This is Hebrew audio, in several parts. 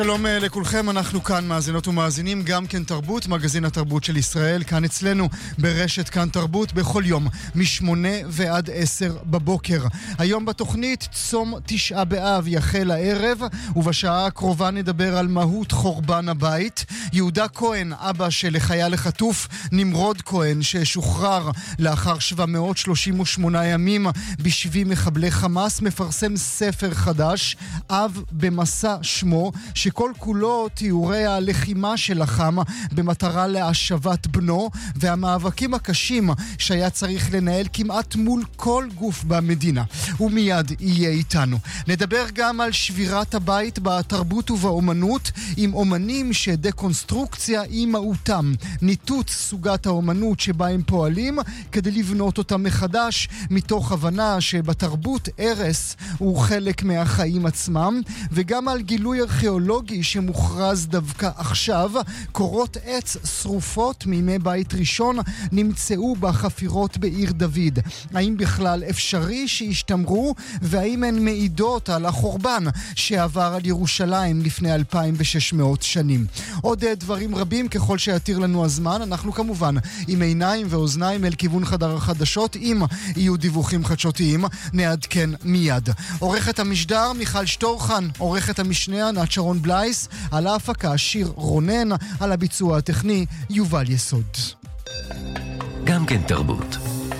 שלום לכולכם, אנחנו כאן מאזינות ומאזינים, גם כן תרבות, מגזין התרבות של ישראל, כאן אצלנו ברשת כאן תרבות, בכל יום, מ8 ועד 10 בבוקר. היום בתוכנית צום 9 באב יחל הערב, ובשעה הקרובה נדבר על מהות חורבן הבית. יהודה כהן, אבא של חייל החטוף נמרוד כהן, ששוחרר לאחר 738 ימים בשבי מחבלי חמאס, מפרסם ספר חדש, אב במסע שמו, שכל כולו תיאורי הלחימה שלחם במטרה להשבת בנו והמאבקים הקשים שהיה צריך לנהל כמעט מול כל גוף במדינה. הוא מיד יהיה איתנו. נדבר גם על שבירת הבית בתרבות ובאומנות עם אומנים שדקונסטרוקציה היא מהותם, ניתוץ סוגת האומנות שבה הם פועלים כדי לבנות אותה מחדש, מתוך הבנה שבתרבות ערס הוא חלק מהחיים עצמם, וגם על גילוי ארכיאולוגי שמוכרז דווקא עכשיו. קורות עץ שרופות מימי בית ראשון נמצאו בחפירות בעיר דוד. האם בכלל אפשרי שישתמרו, והאם הן מעידות על החורבן שעבר על ירושלים לפני 2600 שנים? עוד דברים רבים ככל שיתיר לנו הזמן. אנחנו כמובן עם עיניים ואוזניים אל כיוון חדר החדשות. אם יהיו דיווחים חדשותיים נעדכן מיד. עורכת המשדר מיכל שטורחן, עורכת המשנה ענת שרון בלייס, על ההפקה שיר רונן, על הביצוע הטכני יובל יסוד. גם כן תרבות.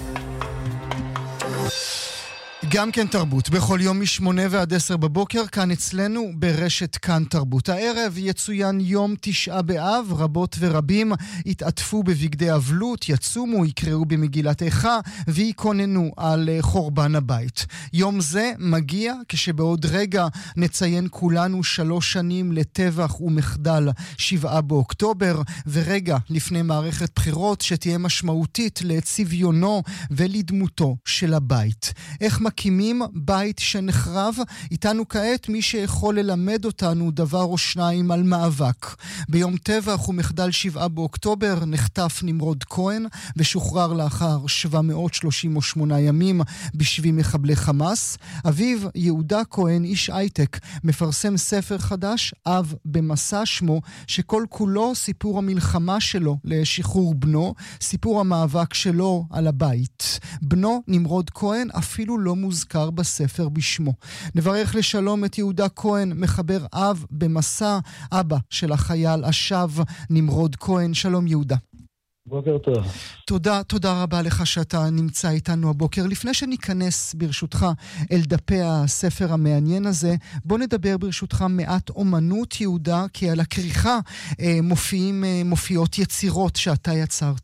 גם כן תרבות, בכל יום מ8 ועד 10 בבוקר, כאן אצלנו ברשת כאן תרבות. הערב יצוין יום 9 באב, רבות ורבים התעטפו בבגדי אבלות, יצומו, יקראו במגילת איכה ויקוננו על חורבן הבית. יום זה מגיע כשבעוד רגע נציין כולנו 3 שנים לטבח ומחדל 7 באוקטובר, ורגע לפני מערכת בחירות שתהיה משמעותית לצביונו ולדמותו של הבית. איך מקימים בית שנחרב? איתנו כעת מי שיכול ללמד אותנו דבר או שניים על מאבק. ביום טבח ומחדל 7 באוקטובר נחטף נמרוד כהן ושוחרר לאחר 738 ימים בשבי מחבלי חמאס. אביו יהודה כהן, איש הייטק, מפרסם ספר חדש, אב במסע שמו, שכל כולו סיפור המלחמה שלו לשחרור בנו, סיפור המאבק שלו על הבית. בנו נמרוד כהן אפילו לא מוזכר בספר בשמו. נברך לשלום את יהודה כהן, מחבר אב במסע, אבא של החייל השב נמרוד כהן. שלום יהודה. בוקר טוב. תודה רבה לך שאתה נמצא איתנו הבוקר. לפני שניכנס ברשותך אל דפי הספר המעניין הזה, בוא נדבר ברשותך מעט אומנות יהודה, כי על הכריכה מופיעות יצירות שאתה יצרת.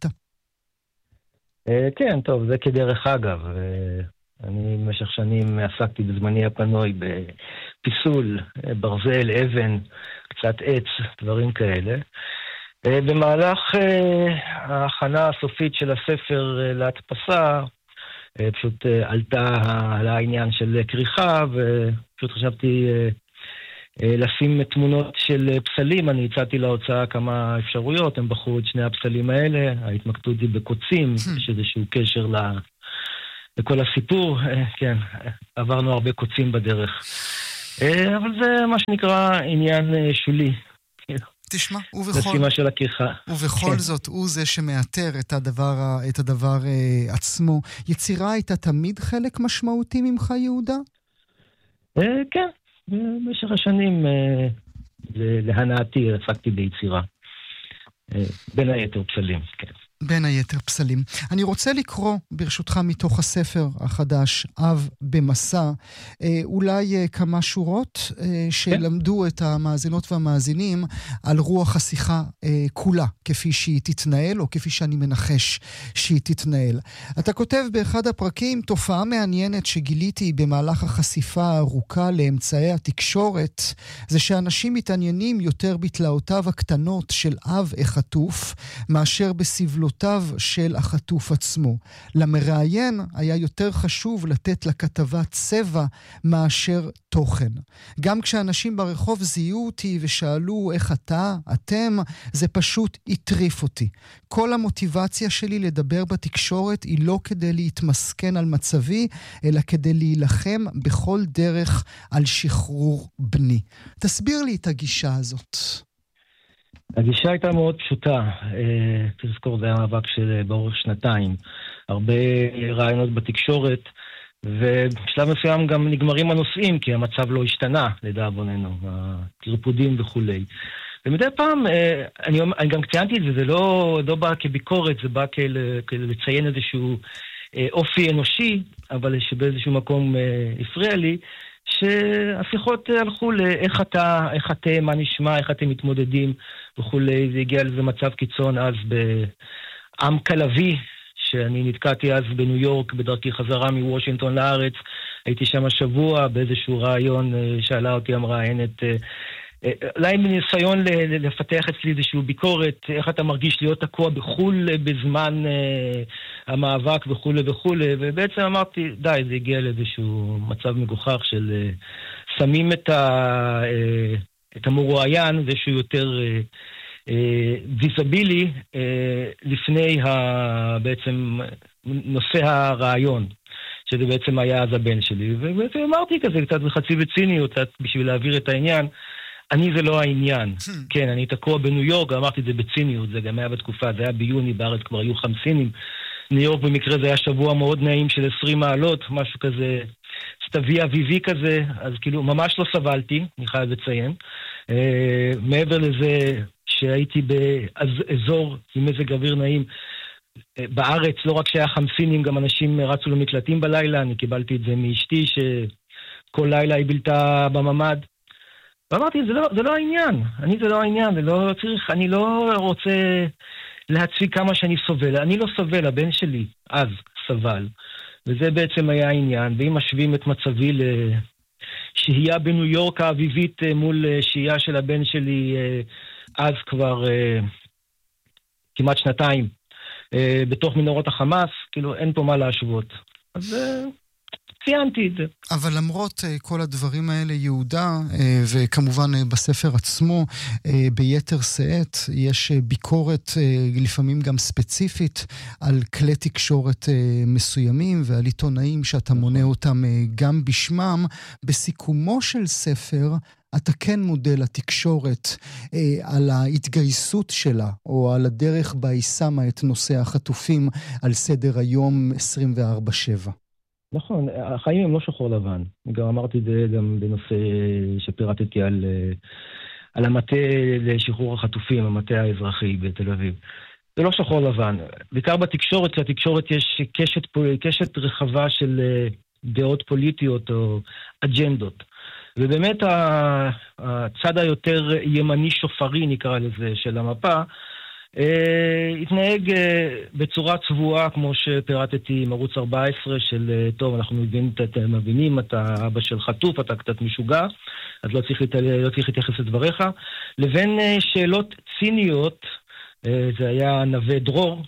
כן, טוב, זה כדרך אגב. אני במשך שנים עסקתי בזמני הפנוי בפיסול, ברזל, אבן, קצת עץ, דברים כאלה. במהלך ההכנה הסופית של הספר להדפסה, פשוט עלתה על העניין של כריכה, ופשוט חשבתי לשים תמונות של פסלים. אני הצעתי להוצאה כמה אפשרויות, הם בחרו את שני הפסלים האלה, ההתמקדות היא בקוצים, יש איזשהו קשר לכל הסיפור. כן, עברנו הרבה קוצים בדרך. אבל זה מה שנקרא עניין שולי. תשמע, לשימה של הכריכה. ובכל זאת, הוא זה שמאתר את הדבר עצמו. יצירה הייתה תמיד חלק משמעותי ממך, יהודה? כן, במשך השנים להנאתי עסקתי ביצירה. בין היתר פסלים, כן. בין היתר פסלים. אני רוצה לקרוא ברשותך מתוך הספר החדש, אב במסע, אולי כמה שורות שלמדו את המאזינות והמאזינים על רוח השיחה כולה, כפי שהיא תתנהל, או כפי שאני מנחש שהיא תתנהל. אתה כותב באחד הפרקים, תופעה מעניינת שגיליתי במהלך החשיפה הארוכה לאמצעי התקשורת, זה שאנשים מתעניינים יותר בתלאותיו הקטנות של אב החטוף, מאשר בסבלו מילותיו של החטוף עצמו. למראיין היה יותר חשוב לתת לכתבה צבע מאשר תוכן. גם כשאנשים ברחוב זיהו אותי ושאלו איך אתם, זה פשוט הטריף אותי. כל המוטיבציה שלי לדבר בתקשורת היא לא כדי להתמסכן על מצבי, אלא כדי להילחם בכל דרך על שחרור בני. תסביר לי את הגישה הזאת. הגישה הייתה מאוד פשוטה. תזכור, זה היה מאבק של באורך שנתיים. הרבה רעיונות בתקשורת, ובשלב מסוים גם נגמרים הנושאים, כי המצב לא השתנה, לדאבוננו, התרפודים וכולי. ומדי פעם, אני גם ציינתי את זה, זה לא בא כביקורת, זה בא לציין איזשהו אופי אנושי, אבל שבאיזשהו מקום הפריע לי, שהשיחות הלכו לאיך אתם, מה נשמע, איך אתם מתמודדים וכולי. זה הגיע לזה מצב קיצון אז בעם קלבי, שאני נתקעתי אז בניו יורק בדרכי חזרה מוושינגטון לארץ. הייתי שם השבוע באיזשהו רעיון, שאלה אותי המראיינת, אולי מניסיון לפתח אצלי איזשהו ביקורת, איך אתה מרגיש להיות תקוע בחול בזמן המאבק וכולי וכולי, ובעצם אמרתי, די, זה הגיע לאיזשהו מצב מגוחך של שמים את המרואיין, זה שהוא יותר ויזבילי לפני בעצם נושא הרעיון, שזה בעצם היה אז הבן שלי, ובעצם אמרתי כזה קצת בחצי בציניות, בשביל להעביר את העניין, אני זה לא העניין. כן, אני תקוע בניו יורק, אמרתי את זה בציניות, זה גם היה בתקופה, זה היה ביוני, בארץ כבר היו 50. ניו יורק במקרה זה היה שבוע מאוד נעים של 20 מעלות, משהו כזה, סתווי אביבי כזה, אז כאילו ממש לא סבלתי, אני חייב לציין. מעבר לזה שהייתי באזור עם מזג אוויר נעים, בארץ לא רק שהיה 50, גם אנשים רצו למקלטים בלילה, אני קיבלתי את זה מאשתי שכל לילה היא בילתה בממד. ואמרתי, זה לא העניין, זה לא העניין, זה לא צריך, אני לא רוצה להציג כמה שאני סובל, אני לא סובל, הבן שלי אז סבל, וזה בעצם היה העניין, ואם משווים את מצבי לשהייה בניו יורק האביבית מול שהייה של הבן שלי אז כבר כמעט שנתיים, בתוך מנורות החמאס, כאילו אין פה מה להשוות. אז ציינתי את זה. אבל למרות כל הדברים האלה, יהודה, וכמובן בספר עצמו, ביתר שאת, יש ביקורת לפעמים גם ספציפית על כלי תקשורת מסוימים ועל עיתונאים שאתה מונה אותם גם בשמם. בסיכומו של ספר, אתה כן מודה לתקשורת על ההתגייסות שלה, או על הדרך בה היא שמה את נושא החטופים על סדר היום 24/7. נכון, החיים הם לא שחור לבן. גם אמרתי את זה גם בנושא שפירטתי על המטה לשחרור החטופים, המטה האזרחי בתל אביב. זה לא שחור לבן. בעיקר בתקשורת, כי התקשורת יש קשת רחבה של דעות פוליטיות או אג'נדות. ובאמת הצד היותר ימני שופרי, נקרא לזה, של המפה, התנהג בצורה צבועה, כמו שפירטתי עם ערוץ 14, של טוב, אנחנו מבינים, אתה אבא של חטוף, אתה קצת משוגע, אז לא צריך להתייחס לדבריך, לבין שאלות ציניות, זה היה נווה דרור,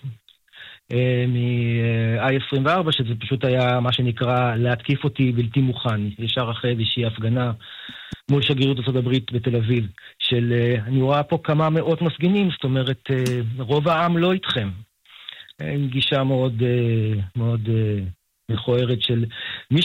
מ-I24, שזה פשוט היה מה שנקרא להתקיף אותי בלתי מוכן, ישר אחרי איזושהי הפגנה מול שגרירות ארצות הברית בתל אביב, של אני רואה פה כמה מאות מפגינים, זאת אומרת, רוב העם לא איתכם. עם גישה מאוד מכוערת של מי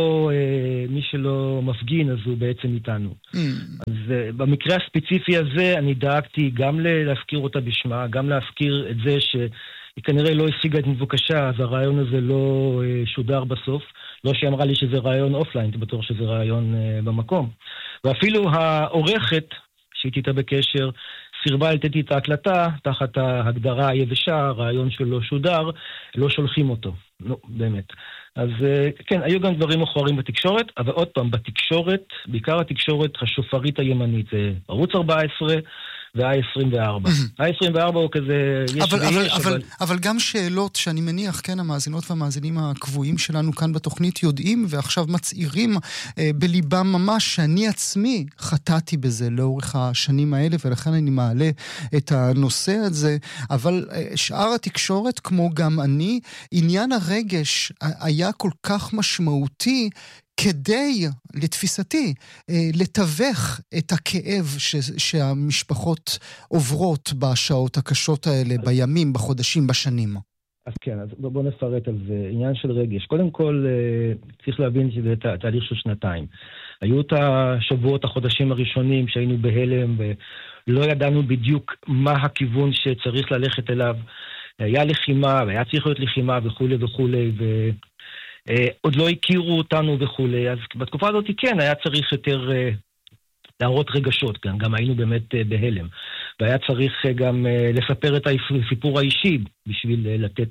שלא מפגין, אז הוא בעצם איתנו. אז במקרה הספציפי הזה, אני דאגתי גם להזכיר אותה בשמה, גם להזכיר את זה היא כנראה לא השיגה את מבוקשה, אז הרעיון הזה לא שודר בסוף. לא שהיא אמרה לי שזה רעיון אופליין, אני בטוח שזה רעיון במקום. ואפילו העורכת, שהייתי איתה בקשר, סירבה לתת את ההקלטה, תחת ההגדרה היבשה, הרעיון שלו שודר, לא שולחים אותו. לא, באמת. אז כן, היו גם דברים מכוערים בתקשורת, אבל עוד פעם, בתקשורת, בעיקר התקשורת השופרית הימנית, ערוץ 14, וה-24. ה-24 הוא כזה, אבל גם שאלות שאני מניח, כן, המאזינות והמאזינים הקבועים שלנו כאן בתוכנית יודעים, ועכשיו מצעירים בליבם ממש, שאני עצמי חטאתי בזה לאורך השנים האלה, ולכן אני מעלה את הנושא הזה, אבל שאר התקשורת, כמו גם אני, עניין הרגש היה כל כך משמעותי, כדי, לתפיסתי, לתווך את הכאב שהמשפחות עוברות בשעות הקשות האלה, בימים, בחודשים, בשנים. אז כן, אז בוא נפרט על זה. עניין של רגש. קודם כל, צריך להבין שזה תהליך של שנתיים. היו את השבועות, החודשים הראשונים שהיינו בהלם, ולא ידענו בדיוק מה הכיוון שצריך ללכת אליו. היה לחימה, והיה צריך להיות לחימה וכו' וכו', עוד לא הכירו אותנו וכולי, אז בתקופה הזאת כן, היה צריך יותר להראות רגשות, גם היינו באמת בהלם, והיה צריך גם לספר את הסיפור האישי, בשביל לתת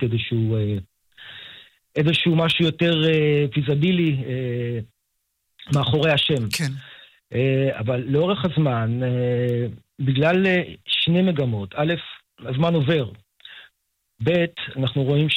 איזשהו משהו יותר פיזבילי מאחורי השם. כן. אבל לאורך הזמן, בגלל שני מגמות, א', הזמן עובר, ב', אנחנו רואים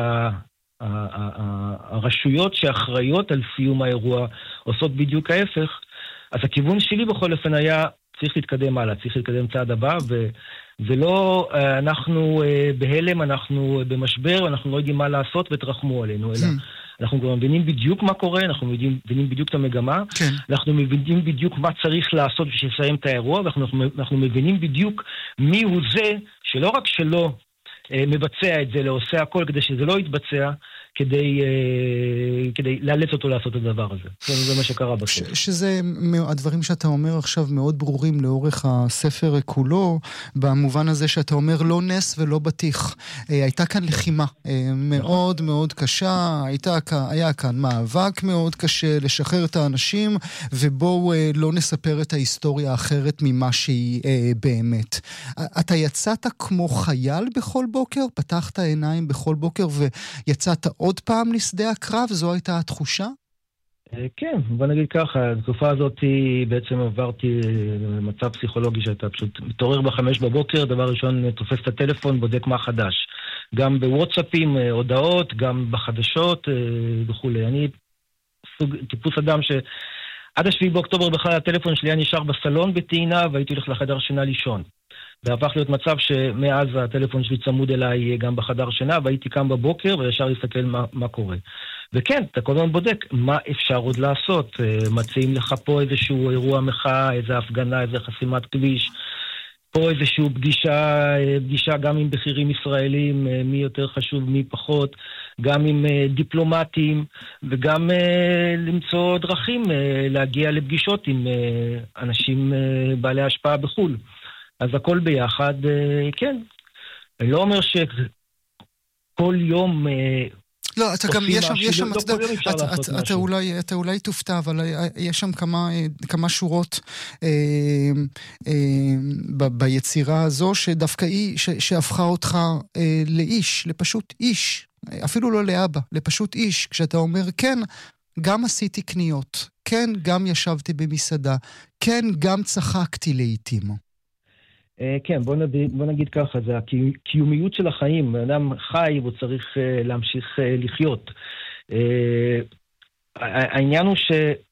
הרשויות שאחראיות על סיום האירוע עושות בדיוק ההפך, אז הכיוון שלי בכל אופן היה צריך להתקדם הלאה, צריך להתקדם צעד הבא, ולא אנחנו בהלם, אנחנו במשבר, אנחנו לא יודעים מה לעשות ותרחמו עלינו, אלא אנחנו גם מבינים בדיוק מה קורה, אנחנו מבינים בדיוק את המגמה, אנחנו מבינים בדיוק מה צריך לעשות בשביל לסיים את האירוע, ואנחנו מבינים בדיוק מי הוא זה שלא רק שלא מבצע את זה, לא עושה הכל כדי שזה לא יתבצע, כדי לאלץ אותו לעשות את הדבר הזה. זה מה שקרה בסוף. שזה, הדברים שאתה אומר עכשיו מאוד ברורים לאורך הספר כולו, במובן הזה שאתה אומר לא נס ולא בטיח. הייתה כאן לחימה מאוד מאוד קשה, היה כאן מאבק מאוד קשה לשחרר את האנשים, ובואו לא נספר את ההיסטוריה האחרת ממה שהיא באמת. אתה יצאת כמו חייל בכל בוקר? פתחת עיניים בכל בוקר ויצאת עוד פעם לשדה הקרב? זו הייתה התחושה? כן, בוא נגיד ככה, התקופה הזאת בעצם עברתי מצב פסיכולוגי שאתה פשוט מתעורר ב5 בבוקר, דבר ראשון תופס את הטלפון, בודק מה חדש. גם בוואטסאפים, הודעות, גם בחדשות וכו'. אני טיפוס אדם שעד 7 באוקטובר בכלל הטלפון שלי היה נשאר בסלון בטעינה, והייתי הולך לחדר שינה לישון. והפך להיות מצב שמאז הטלפון שלי צמוד אליי גם בחדר שינה, והייתי קם בבוקר וישר להסתכל מה קורה. וכן, אתה כל הזמן בודק מה אפשר עוד לעשות. מציעים לך פה איזשהו אירוע מחאה, איזו הפגנה, איזו חסימת כביש, פה איזשהו פגישה גם עם בכירים ישראלים, מי יותר חשוב, מי פחות, גם עם דיפלומטים, וגם למצוא דרכים להגיע לפגישות עם אנשים בעלי השפעה בחו"ל. אז הכל ביחד, כן. אני לא אומר שכל יום לא, אתה גם, יש שם, אתה אולי תופתע, אבל יש שם כמה שורות ביצירה הזו, שדווקא היא, שהפכה אותך לאיש, לפשוט איש, אפילו לא לאבא, לפשוט איש, כשאתה אומר, כן, גם עשיתי קניות, כן, גם ישבתי במסעדה, כן, גם צחקתי לעתים. כן, בוא נגיד ככה, זה הקיומיות של החיים. אדם חי והוא צריך להמשיך לחיות. העניין הוא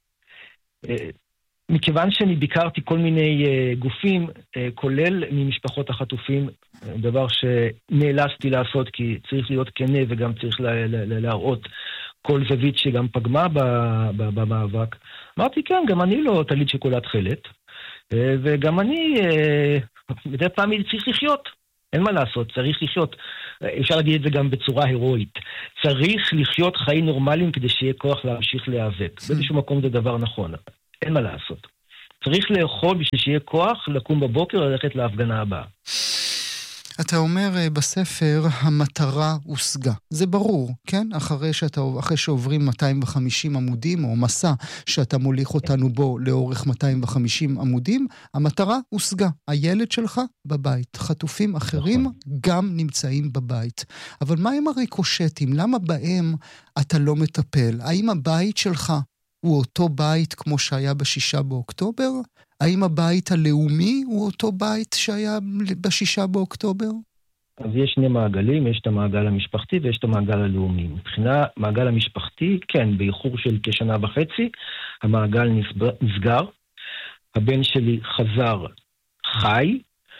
מכיוון שאני ביקרתי כל מיני גופים, כולל ממשפחות החטופים, דבר שנאלצתי לעשות כי צריך להיות כנה וגם צריך להראות כל זווית שגם פגמה במאבק. אמרתי, כן, גם אני לא תליד שוקולד תכלת, וגם אני מדי פעם צריך לחיות. אין מה לעשות, צריך לחיות. אפשר להגיד את זה גם בצורה הירואית. צריך לחיות חיים נורמליים כדי שיהיה כוח להמשיך להיאבק. באיזשהו מקום זה דבר נכון. אין מה לעשות. צריך לאכול בשביל שיהיה כוח לקום בבוקר וללכת להפגנה הבאה. אתה אומר בספר, המטרה הושגה. זה ברור, כן? אחרי שעוברים 250 עמודים, או מסע שאתה מוליך אותנו בו לאורך 250 עמודים, המטרה הושגה. הילד שלך בבית. חטופים אחרים גם נמצאים בבית. אבל מה עם הריקושטים? למה בהם אתה לא מטפל? האם הבית שלך הוא אותו בית כמו שהיה ב6 באוקטובר? האם הבית הלאומי הוא אותו בית שהיה ב6 באוקטובר? אז יש שני מעגלים, יש את המעגל המשפחתי ויש את המעגל הלאומי. מבחינה מעגל המשפחתי, כן, באיחור של כשנה וחצי, המעגל נסגר. הבן שלי חזר חי,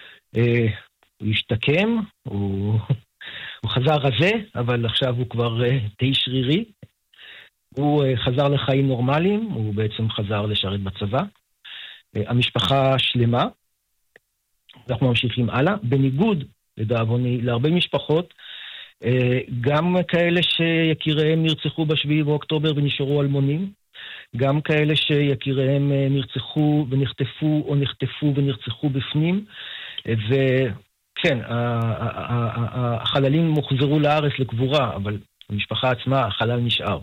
הוא השתקם, הוא חזר רזה, אבל עכשיו הוא כבר די שרירי. הוא חזר לחיים נורמליים, הוא בעצם חזר לשרת בצבא. המשפחה שלמה, אנחנו ממשיכים הלאה, בניגוד לדאבוני להרבה משפחות, גם כאלה שיקיריהם נרצחו ב7 באוקטובר ונשארו אלמונים, גם כאלה שיקיריהם נרצחו ונחטפו או נחטפו ונרצחו בפנים, וכן, החללים מוחזרו לארץ לקבורה, אבל המשפחה עצמה, החלל נשאר.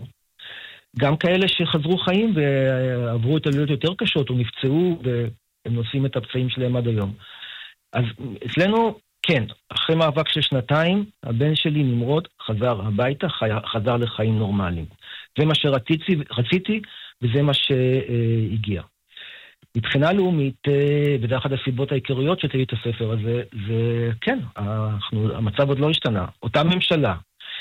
גם כאלה שחזרו חיים ועברו התעללויות יותר קשות או נפצעו והם נושאים את הפצעים שלהם עד היום. אז אצלנו, כן, אחרי מאבק של 2 הבן שלי נמרוד חזר הביתה, חזר לחיים נורמליים. זה מה שרציתי וזה מה שהגיע. מבחינה לאומית, וזה אחת הסיבות העיקריות שתראי את הספר הזה, זה כן, המצב עוד לא השתנה. אותה ממשלה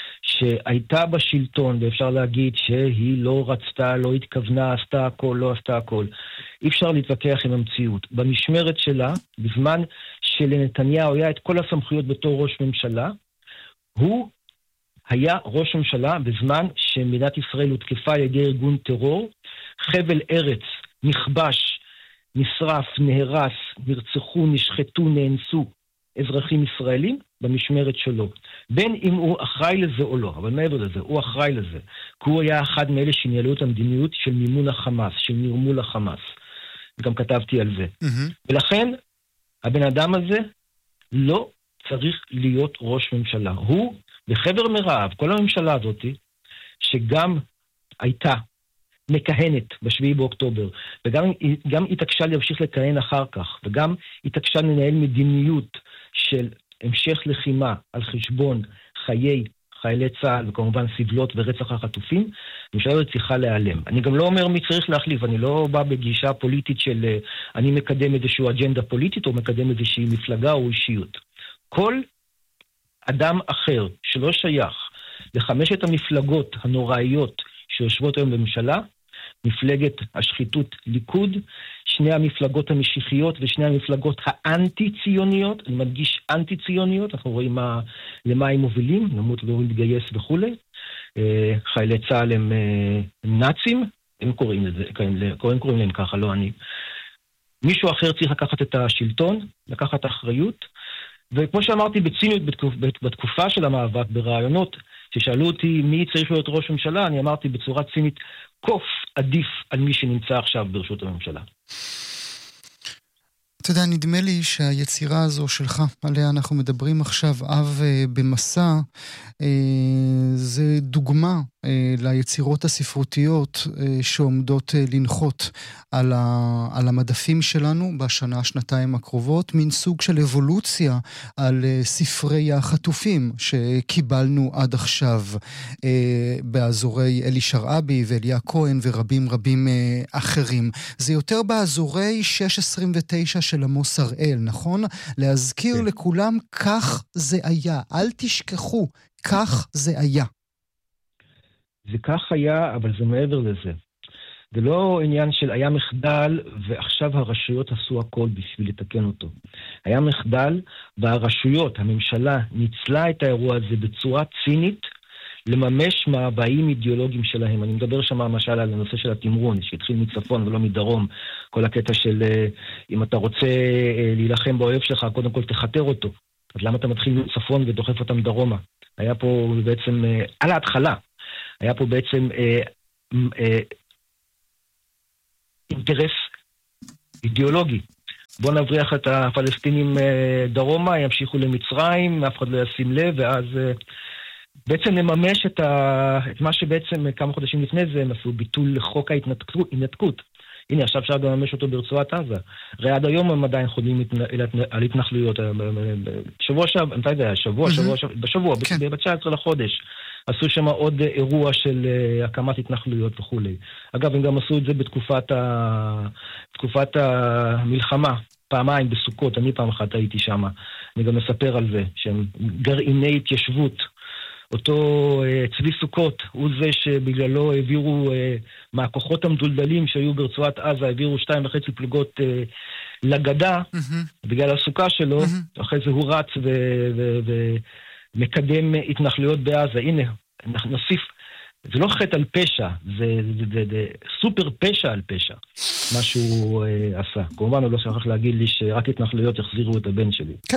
שהייתה בשלטון, ואפשר להגיד שהיא לא רצתה, לא התכוונה, עשתה הכל, לא עשתה הכל. אי אפשר להתווכח עם המציאות. במשמרת שלה, בזמן שלנתניהו היה את כל הסמכויות בתור ראש ממשלה, הוא היה ראש ממשלה בזמן שמדינת ישראל הותקפה על ידי ארגון טרור, חבל ארץ נכבש, נשרף, נהרס, נרצחו, נשחטו, נאנסו אזרחים ישראלים במשמרת שלו. בין אם הוא אחראי לזה או לא, אבל מעבר לזה, הוא אחראי לזה. כי הוא היה אחד מאלה שניהלו את המדיניות של מימון החמאס, של נרמול החמאס. וגם כתבתי על זה. ולכן, הבן אדם הזה לא צריך להיות ראש ממשלה. הוא, בחבר מרעיו, כל הממשלה הזאת, שגם הייתה מכהנת ב7 באוקטובר, וגם התעקשה להמשיך לכהן אחר כך, וגם התעקשה לנהל מדיניות של המשך לחימה על חשבון חיי חיילי צה"ל, וכמובן סבלות ורצח החטופים, הממשלה הזאת צריכה להיעלם. אני גם לא אומר מי צריך להחליף, אני לא בא בגישה פוליטית של אני מקדם איזושהי אג'נדה פוליטית, או מקדם איזושהי מפלגה או אישיות. כל אדם אחר שלא שייך לחמשת המפלגות הנוראיות שיושבות היום בממשלה, מפלגת השחיתות ליכוד, שני המפלגות המשיחיות ושני המפלגות האנטי-ציוניות, אני מדגיש אנטי-ציוניות, אנחנו רואים למה הם מובילים, נמות לא להתגייס וכו'. חיילי צה"ל הם נאצים, הם קוראים להם ככה, לא אני. מישהו אחר צריך לקחת את השלטון, לקחת האחריות, וכמו שאמרתי בציניות בתקופה של המאבק ברעיונות, ששאלו אותי מי צריך להיות ראש ממשלה, אני אמרתי בצורה צינית, קוף עדיף על מי שנמצא עכשיו ברשות הממשלה. אתה יודע, נדמה לי שהיצירה הזו שלך, עליה אנחנו מדברים עכשיו, אב במסע, זה דוגמה ליצירות הספרותיות שעומדות לנחות על המדפים שלנו בשנה, שנתיים הקרובות, מין סוג של אבולוציה על ספרי החטופים שקיבלנו עד עכשיו באזורי אלי שרעבי ואליה כהן ורבים רבים אחרים. זה יותר באזורי 629 של עמוס הראל, נכון? להזכיר לכולם, כך זה היה. אל תשכחו, כך זה היה. זה כך היה, אבל זה מעבר לזה. זה לא עניין של היה מחדל, ועכשיו הרשויות עשו הכל בשביל לתקן אותו. היה מחדל, והרשויות, הממשלה, ניצלה את האירוע הזה בצורה צינית, לממש מאוויים אידיאולוגיים שלהם. אני מדבר שם למשל על הנושא של התמרון, שהתחיל מצפון ולא מדרום. כל הקטע של אם אתה רוצה להילחם באויב שלך, קודם כל תחתר אותו. אז למה אתה מתחיל מצפון ודוחף אותם דרומה? היה פה בעצם, על ההתחלה, היה פה בעצם אינטרס אידיאולוגי. בוא נבריח את הפלסטינים דרומה, ימשיכו למצרים, אף אחד לא ישים לב, ואז בעצם נממש את מה שבעצם כמה חודשים לפני זה הם עשו ביטול לחוק ההתנתקות. הנה, עכשיו אפשר גם לממש אותו ברצועת עזה. הרי עד היום הם עדיין חודמים על התנחלויות. בשבוע, ב-19 לחודש, עשו שם עוד אירוע של הקמת התנחלויות וכו'. אגב, הם גם עשו את זה בתקופת המלחמה, פעמיים בסוכות, אני פעם אחת הייתי שם. אני גם מספר על זה, שהם גרעיני התיישבות. אותו צבי סוכות הוא זה שבגללו העבירו מהכוחות המדולדלים שהיו ברצועת עזה, העבירו 2.5 פלוגות לגדה, בגלל הסוכה שלו, אחרי זה הוא רץ ומקדם התנחלויות בעזה. הנה, נוסיף, זה לא חטא על פשע, זה סופר פשע על פשע, מה שהוא עשה. כמובן הוא לא שכח להגיד לי שרק התנחלויות יחזירו את הבן שלי. כן,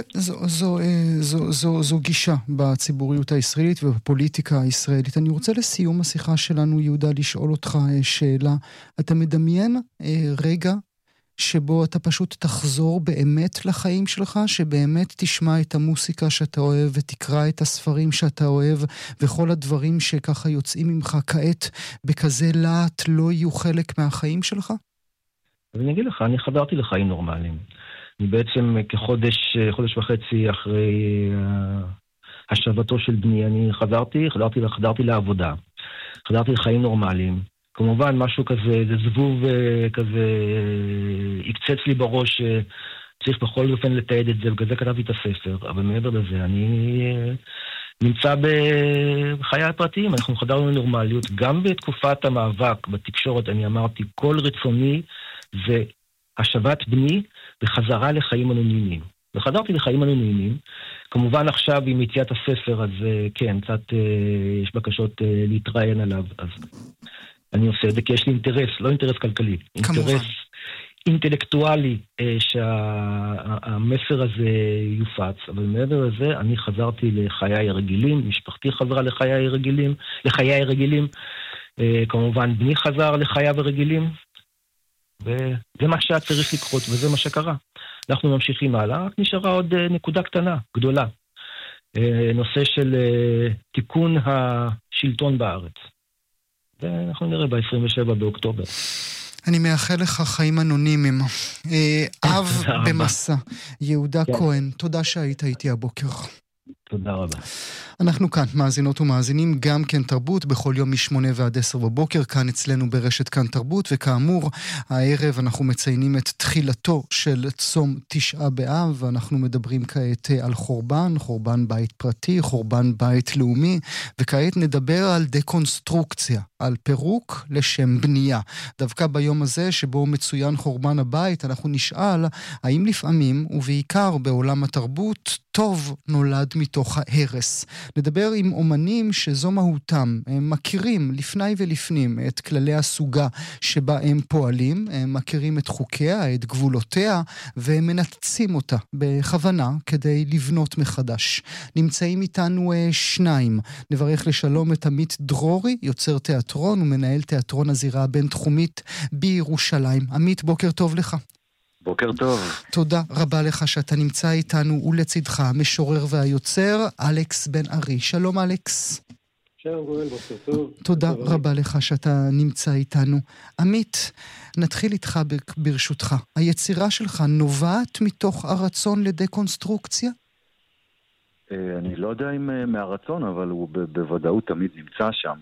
זו גישה בציבוריות הישראלית ובפוליטיקה הישראלית. אני רוצה לסיום השיחה שלנו, יהודה, לשאול אותך שאלה. אתה מדמיין רגע שבו אתה פשוט תחזור באמת לחיים שלך, שבאמת תשמע את המוסיקה שאתה אוהב ותקרא את הספרים שאתה אוהב, וכל הדברים שככה יוצאים ממך כעת בכזה להט לא יהיו חלק מהחיים שלך? אז אני אגיד לך, אני חזרתי לחיים נורמליים. אני בעצם חודש וחצי אחרי השבתו של בני, אני חזרתי לעבודה. חזרתי לחיים נורמליים. כמובן, משהו כזה, זה זבוב כזה, יקצץ לי בראש, צריך בכל אופן לתעד את זה, ובגלל זה כתבתי את הספר. אבל מעבר לזה, אני נמצא בחיי הפרטיים, אנחנו חזרנו לנורמליות. גם בתקופת המאבק בתקשורת, אני אמרתי, כל רצוני זה השבת בני וחזרה לחיים אנונימיים. וחזרתי לחיים אנונימיים. כמובן עכשיו עם יציאת הספר, אז כן, קצת יש בקשות להתראיין עליו, אז אני עושה את זה כי יש לי אינטרס, לא אינטרס כלכלי, אינטרס אינטלקטואלי שהמסר הזה יופץ, אבל מעבר לזה אני חזרתי לחיי הרגילים, משפחתי חזרה לחיי הרגילים, כמובן בני חזר לחייו הרגילים, וזה מה שהיה צריך לקרות וזה מה שקרה. אנחנו ממשיכים הלאה, רק נשארה עוד נקודה קטנה, גדולה, נושא של תיקון השלטון בארץ. ואנחנו נראה ב-27 באוקטובר. אני מאחל לך חיים אנונימיים. אב במסע, יהודה כהן, תודה שהיית איתי הבוקר. תודה רבה. אנחנו כאן, מאזינות ומאזינים, גם כן תרבות, בכל יום מ-8 ועד 10 בבוקר, כאן אצלנו ברשת כאן תרבות, וכאמור, הערב אנחנו מציינים את תחילתו של צום 9 באב, ואנחנו מדברים כעת על חורבן בית פרטי, חורבן בית לאומי, וכעת נדבר על דקונסטרוקציה, על פירוק לשם בנייה. דווקא ביום הזה שבו מצוין חורבן הבית, אנחנו נשאל האם לפעמים, ובעיקר בעולם התרבות, טוב נולד מתוך ההרס. נדבר עם אומנים שזו מהותם, הם מכירים לפני ולפנים את כללי הסוגה שבה הם פועלים, הם מכירים את חוקיה, את גבולותיה, והם מנתצים אותה בכוונה כדי לבנות מחדש. נמצאים איתנו שניים. נברך לשלום את עמית דרורי, יוצר תיאטרון ומנהל תיאטרון הזירה הבינתחומית בירושלים. עמית, בוקר טוב לך. בוקר טוב. תודה רבה לך שאתה נמצא איתנו, ולצידך המשורר והיוצר אלכס בן ארי. שלום אלכס. שלום גואל, בוקר טוב. תודה רבה לך שאתה נמצא איתנו. עמית, נתחיל איתך ברשותך. היצירה שלך נובעת מתוך הרצון לדקונסטרוקציה? אני לא יודע אם מהרצון, אבל הוא בוודאות תמיד נמצא שם.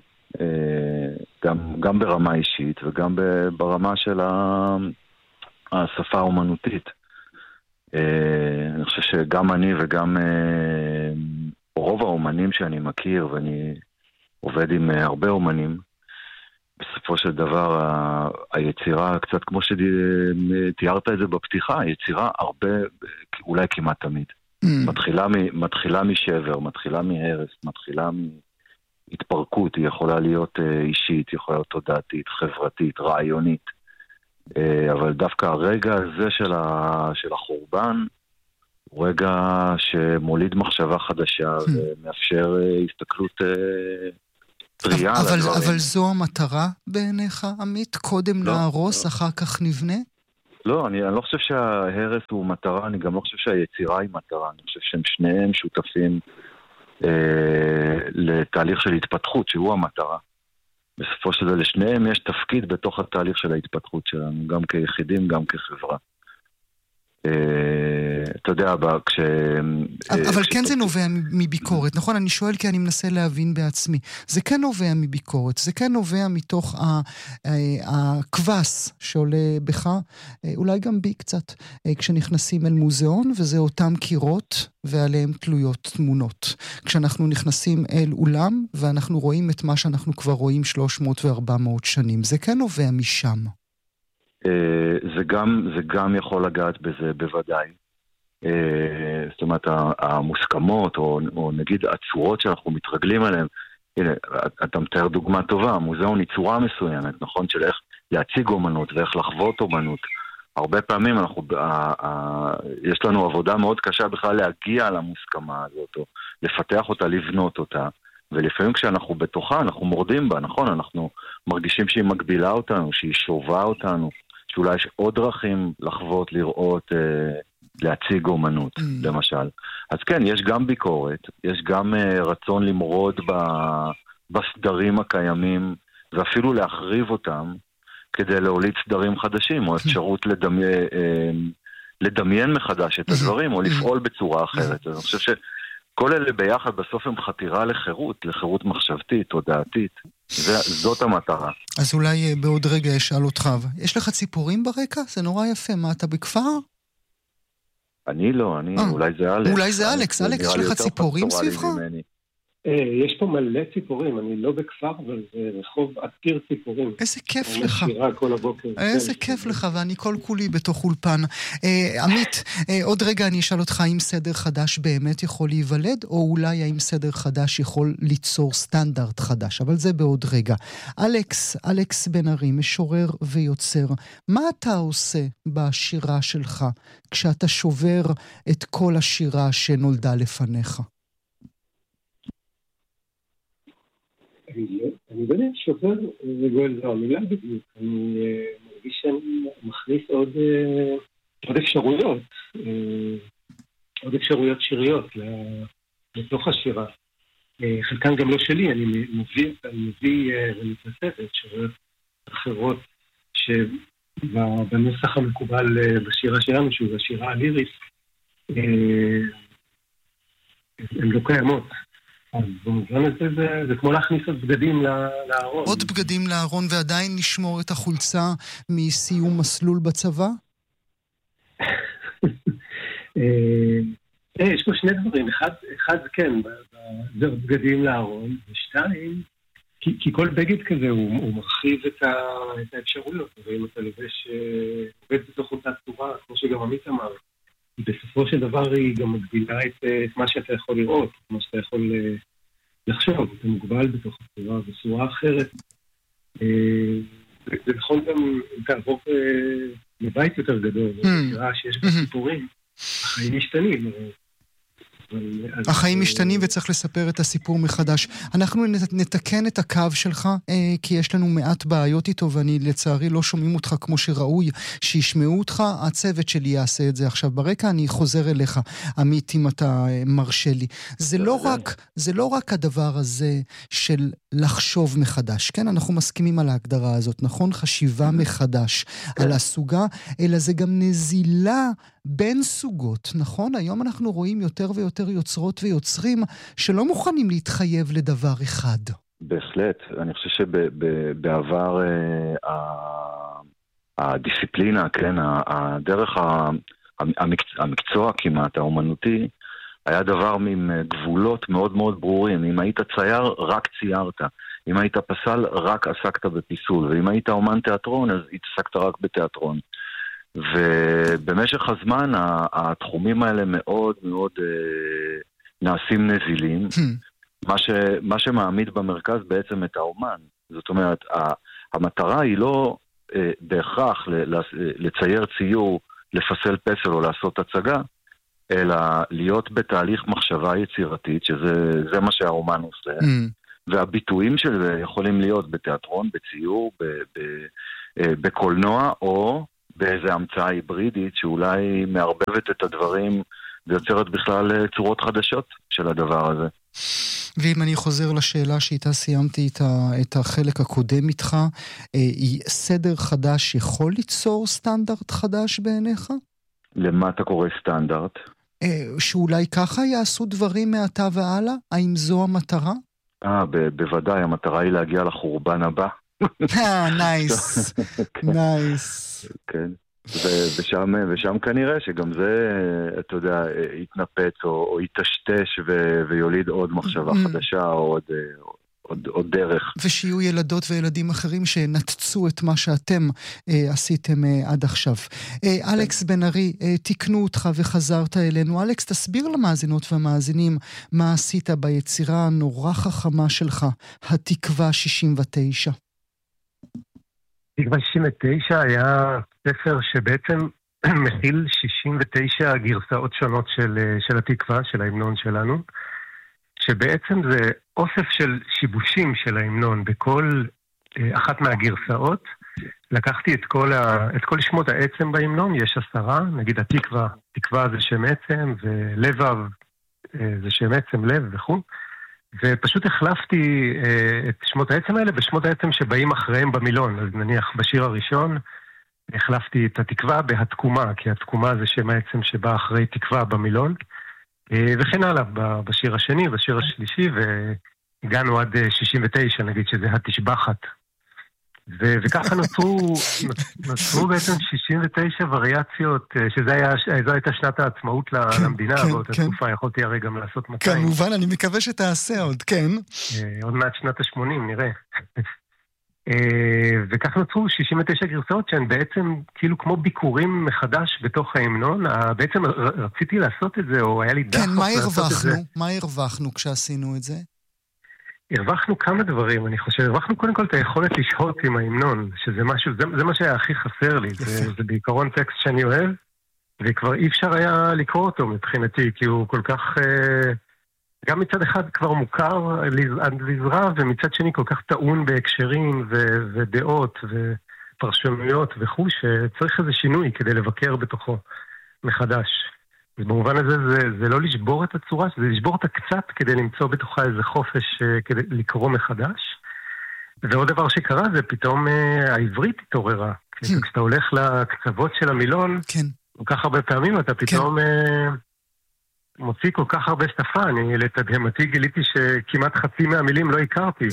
גם ברמה אישית וגם ברמה של השפה האומנותית. אני חושב שגם אני וגם רוב האומנים שאני מכיר, ואני עובד עם הרבה אומנים, בסופו של דבר היצירה, קצת כמו שתיארת את זה בפתיחה, היצירה הרבה, אולי כמעט תמיד. מתחילה משבר, מתחילה מהרס, מתחילה מהתפרקות, היא יכולה להיות אישית, היא יכולה להיות תודעתית, חברתית, רעיונית. אבל דווקא הרגע הזה של החורבן הוא רגע שמוליד מחשבה חדשה ומאפשר הסתכלות טריה. אבל זו המטרה בעיניך, עמית? קודם להרוס, אחר כך נבנה? לא, אני לא חושב שההרס הוא מטרה, אני גם לא חושב שהיצירה היא מטרה, אני חושב שהם שניהם שותפים לתהליך של התפתחות שהוא המטרה. בסופו של זה לשניהם יש תפקיד בתוך התהליך של ההתפתחות שלנו, גם כיחידים, גם כחברה. אתה יודע, אבל כן זה נובע מביקורת, נכון? אני שואל כי אני מנסה להבין בעצמי. זה כן נובע מביקורת, זה כן נובע מתוך הכבס שעולה בך, אולי גם בי קצת, כשנכנסים אל מוזיאון, וזה אותם קירות ועליהם תלויות תמונות. כשאנחנו נכנסים אל אולם, ואנחנו רואים את מה שאנחנו כבר רואים 300 ו-400 שנים. זה כן נובע משם. זה גם יכול לגעת בזה בוודאי. זאת אומרת, המוסכמות, או נגיד הצורות שאנחנו מתרגלים עליהן, הנה, אתה מתאר דוגמה טובה, המוזיאון היא צורה מסוימת, נכון? של איך להציג אומנות ואיך לחוות אומנות. הרבה פעמים יש לנו עבודה מאוד קשה בכלל להגיע למוסכמה הזאת, או לפתח אותה, לבנות אותה, ולפעמים כשאנחנו בתוכה, אנחנו מורדים בה, נכון? אנחנו מרגישים שהיא מגבילה אותנו, שהיא שובה אותנו, שאולי יש עוד דרכים לחוות, לראות, להציג אומנות, למשל. אז כן, יש גם ביקורת, יש גם רצון למרוד בסדרים הקיימים, ואפילו להחריב אותם, כדי להוליד סדרים חדשים, או אפשרות לדמיין מחדש את הדברים, או לפעול בצורה אחרת. אז אני חושב שכל אלה ביחד בסוף הם חתירה לחירות מחשבתית, תודעתית. זאת המטרה. אז אולי בעוד רגע אשאל אותך, יש לך ציפורים ברקע? זה נורא יפה. מה, אתה בכפר? אני לא, אולי זה אלכס. אולי זה אלכס. אלכס, יש לך ציפורים סביבך? יש פה מלא ציפורים, אני לא בכפר, אבל זה רחוב עתיר ציפורים. איזה כיף לך. אני משירה כל הבוקר. איזה כיף לך, ואני כל כולי בתוך אולפן. עמית, עוד רגע אני אשאל אותך, האם סדר חדש באמת יכול להיוולד, או אולי האם סדר חדש יכול ליצור סטנדרט חדש, אבל זה בעוד רגע. אלכס בן ארי, משורר ויוצר, מה אתה עושה בשירה שלך, כשאתה שובר את כל השירה שנולדה לפניך? אני באמת שובר, וגואל זו המילה בדיוק, אני מרגיש שאני מכניס עוד אפשרויות שיריות לתוך השירה. חלקן גם לא שלי, אני מביא ומתנצבת שיריות אחרות שבנוסח המקובל בשירה שלנו, שהוא השירה הלירית, הן לא קיימות. אז במובן הזה זה כמו להכניס עוד בגדים לארון. עוד בגדים לארון ועדיין לשמור את החולצה מסיום מסלול בצבא? יש פה שני דברים. אחד כן, זה בגדים לארון, ושתיים, כי כל בגד כזה הוא מרחיב את האפשרויות. ואם אתה לבש עובד בתוך אותה צורה, כמו שגם עמית אמר, בסופו של דבר היא גם מגבילה את מה שאתה יכול לראות, את מה שאתה יכול לחשוב, אתה מוגבל בתוך הצורה, בצורה אחרת. זה נכון גם אם תעבור לבית יותר גדול, ותראה שיש בסיפורים, החיים משתנים. החיים משתנים וצריך לספר את הסיפור מחדש. אנחנו נתקן את הקו שלך, כי יש לנו מעט בעיות איתו, ואני לצערי לא שומעים אותך כמו שראוי שישמעו אותך. הצוות שלי יעשה את זה עכשיו ברקע. אני חוזר אליך, עמית, אם אתה מרשה לי. זה לא רק הדבר הזה של לחשוב מחדש. כן, אנחנו מסכימים על ההגדרה הזאת, נכון? חשיבה מחדש על הסוגה, אלא זה גם נזילה בין סוגות, נכון? היום אנחנו רואים יותר ויותר יוצרות ויוצרים שלא מוכנים להתחייב לדבר אחד. בהחלט. אני חושב שבעבר הדיסציפלינה, כן, הדרך המקצוע כמעט, האומנותי, היה דבר עם גבולות מאוד מאוד ברורים. אם היית צייר, רק ציירת. אם היית פסל, רק עסקת בפיסול. ואם היית אומן תיאטרון, אז התעסקת רק בתיאטרון. ובמשך הזמן התחומים האלה מאוד מאוד נעשים נזילים, מה שמעמיד במרכז בעצם את האומן. זאת אומרת, המטרה היא לא בהכרח לצייר ציור, לפסל פסל או לעשות הצגה, אלא להיות בתהליך מחשבה יצירתית, שזה מה שהאומן עושה. והביטויים של זה יכולים להיות בתיאטרון, בציור, בקולנוע, או באיזו המצאה היברידית שאולי מערבבת את הדברים ויוצרת בכלל צורות חדשות של הדבר הזה. ואם אני חוזר לשאלה שאיתה סיימתי את החלק הקודם איתך, סדר חדש יכול ליצור סטנדרט חדש בעיניך? למה אתה קורא סטנדרט? שאולי ככה יעשו דברים מעתה והלאה? האם זו המטרה? בוודאי, המטרה היא להגיע לחורבן הבא. נייס, נייס. כן, ושם כנראה שגם זה, אתה יודע, יתנפץ או יתשתש ויוליד עוד מחשבה חדשה או עוד דרך. ושיהיו ילדות וילדים אחרים שנתצו את מה שאתם עשיתם עד עכשיו. אלכס בן ארי, תקנו אותך וחזרת אלינו. אלכס, תסביר למאזינות והמאזינים מה עשית ביצירה הנורא חכמה שלך, התקווה 69. תקווה 69 היה ספר שבעצם מכיל 69 גרסאות שונות של התקווה, של ההמנון שלנו, שבעצם זה אוסף של שיבושים של ההמנון בכל אחת מהגרסאות. לקחתי את כל שמות העצם בהמנון, יש 10, נגיד התקווה, תקווה זה שם עצם, ולבב זה שם עצם, לב וכו'. ופשוט החלפתי את שמות העצם האלה בשמות העצם שבאים אחריהם במילון. אז נניח בשיר הראשון החלפתי את התקווה בהתקומה, כי התקומה זה שם העצם שבא אחרי תקווה במילון. וכן הלאה, בשיר השני, בשיר השלישי, והגענו עד 69, נגיד שזה התשבחת. וככה נוצרו בעצם 69 וריאציות, שזו הייתה שנת העצמאות למדינה, באותה תקופה יכולתי הרי גם לעשות 200. כמובן, אני מקווה שתעשה עוד, כן. עוד מעט שנת ה-80, נראה. וכך נוצרו 69 גרסאות שהן בעצם כאילו כמו ביקורים מחדש בתוך ההמנון. בעצם רציתי לעשות את זה, או היה לי דחף לעשות את זה. כן, מה הרווחנו כשעשינו את זה? הרווחנו כמה דברים, אני חושב. הרווחנו קודם כל את היכולת לשהות עם ההמנון, שזה משהו, זה מה שהיה הכי חסר לי. זה בעיקרון טקסט שאני אוהב, וכבר אי אפשר היה לקרוא אותו מבחינתי, כי הוא כל כך... גם מצד אחד כבר מוכר עד לזרע, ומצד שני כל כך טעון בהקשרים ודעות ופרשנויות וכו', שצריך איזה שינוי כדי לבקר בתוכו מחדש. אז במובן הזה זה לא לשבור את הצורה, זה לשבור אותה קצת כדי למצוא בתוכה איזה חופש כדי לקרוא מחדש. ועוד דבר שקרה זה פתאום העברית התעוררה. כשאתה הולך לקצוות של המילון, כל כך הרבה פעמים אתה פתאום... מוציא כל כך הרבה שפה, אני לתדהמתי גיליתי שכמעט חצי מהמילים לא הכרתי.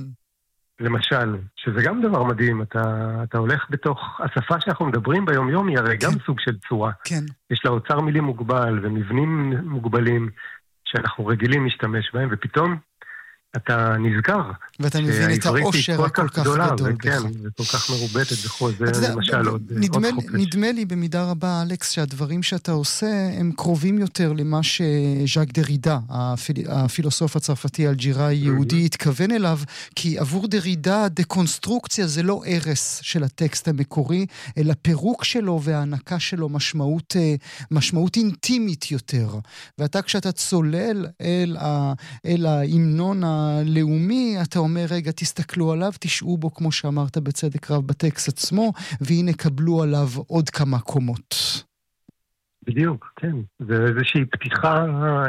למשל, שזה גם דבר מדהים, אתה הולך בתוך, השפה שאנחנו מדברים ביום יום היא הרי גם סוג של צורה. יש לה אוצר מילים מוגבל ומבנים מוגבלים שאנחנו רגילים להשתמש בהם, ופתאום אתה נזכר. ואתה מבין את העושר הכל כך גדול בך. כן, זה כל כך מרובטת בכל זה, למשל עוד חופש. נדמה לי במידה רבה, אלכס, שהדברים שאתה עושה הם קרובים יותר למה שז'אק דרידה, הפילוסוף הצרפתי אלג'יראי יהודי, התכוון אליו, כי עבור דרידה דקונסטרוקציה זה לא ערס של הטקסט המקורי, אלא פירוק שלו והענקה שלו משמעות אינטימית יותר. ואתה כשאתה צולל אל ההמנון הלאומי, אתה אומר, רגע, תסתכלו עליו, תשעו בו, כמו שאמרת בצדק רב בטקסט עצמו, והנה קבלו עליו עוד כמה קומות. בדיוק, כן. זה איזושהי פתיחה,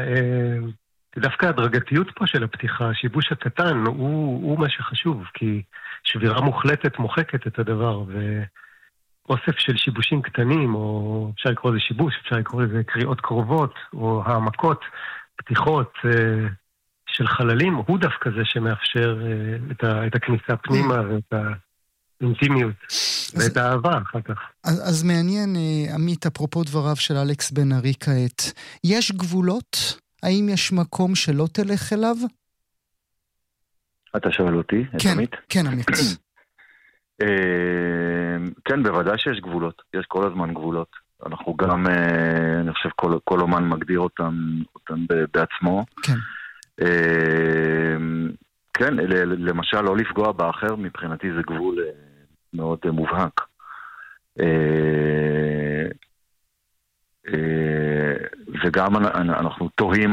דווקא הדרגתיות פה של הפתיחה, השיבוש הקטן, הוא מה שחשוב, כי שבירה מוחלטת מוחקת את הדבר, ואוסף של שיבושים קטנים, או אפשר לקרוא לזה שיבוש, אפשר לקרוא לזה קריאות קרובות, או העמקות, פתיחות, של חללים, הוא דווקא זה שמאפשר את הכניסה פנימה ואת האינטימיות ואת האהבה אחר כך. אז מעניין, עמית, אפרופו דבריו של אלכס בן ארי כעת, יש גבולות? האם יש מקום שלא תלך אליו? אתה שואל אותי, עמית? כן, עמית. כן, בוודאי שיש גבולות, יש כל הזמן גבולות. אנחנו גם, אני חושב, כל אומן מגדיר אותם בעצמו. כן. כן, למשל לא לפגוע באחר, מבחינתי זה גבול מאוד מובהק. וגם אנחנו תוהים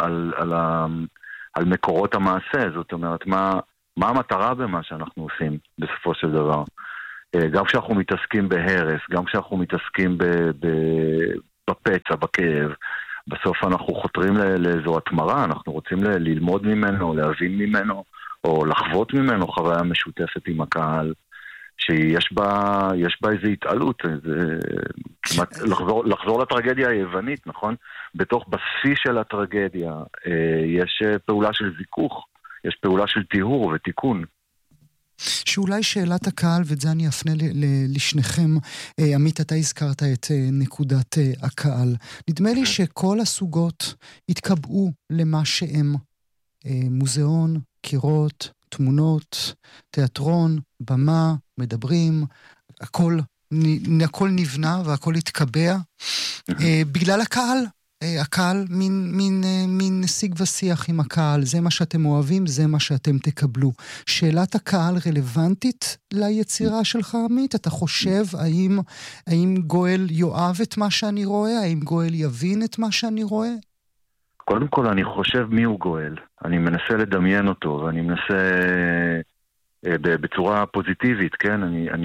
על מקורות המעשה, זאת אומרת, מה המטרה במה שאנחנו עושים בסופו של דבר. גם כשאנחנו מתעסקים בהרס, גם כשאנחנו מתעסקים בפצע, בכאב, בסוף אנחנו חותרים לאיזו התמרה, אנחנו רוצים ללמוד ממנו, להבין ממנו, או לחוות ממנו חוויה משותפת עם הקהל, שיש בה איזו התעלות, כמעט לחזור לטרגדיה היוונית, נכון? בתוך בשיא של הטרגדיה יש פעולה של זיכוך, יש פעולה של טיהור ותיקון. שאולי שאלת הקהל, ואת זה אני אפנה לשניכם, עמית, אתה הזכרת את נקודת הקהל. נדמה לי שכל הסוגות התקבעו למה שהם. מוזיאון, קירות, תמונות, תיאטרון, במה, מדברים, הכל נבנה והכל התקבע. בגלל הקהל. הקהל, מין שיג ושיח עם הקהל, זה מה שאתם אוהבים, זה מה שאתם תקבלו. שאלת הקהל רלוונטית ליצירה שלך, עמית? אתה חושב, האם גואל יאהב את מה שאני רואה? האם גואל יבין את מה שאני רואה? קודם כל, אני חושב מי הוא גואל. אני מנסה לדמיין אותו, ואני מנסה בצורה פוזיטיבית, כן?